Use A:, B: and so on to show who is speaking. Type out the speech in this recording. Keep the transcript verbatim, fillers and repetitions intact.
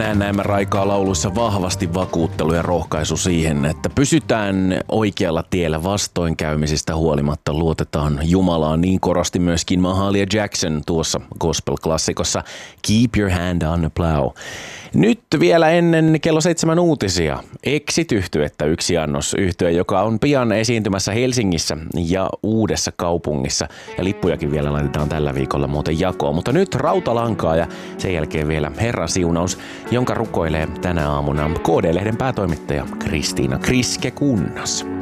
A: tänään näemme Raikaa lauluissa vahvasti vakuuttelu ja rohkaisu siihen, että pysytään oikealla tiellä vastoinkäymisistä huolimatta. Luotetaan Jumalaan, niin korosti myöskin Mahalia Jackson tuossa gospel-klassikossa Keep Your Hand on the Plow. Nyt vielä ennen kello seitsemän uutisia. Exit-yhtyettä yksi annos yhtye, joka on pian esiintymässä Helsingissä ja Uudessa kaupungissa. Ja lippujakin vielä laitetaan tällä viikolla muuten jakoon. Mutta nyt rautalankaa ja sen jälkeen vielä Herran siunaus, jonka rukoilee tänä aamuna K D-lehden päätoimittaja Kristiina Kriske-Kunnas.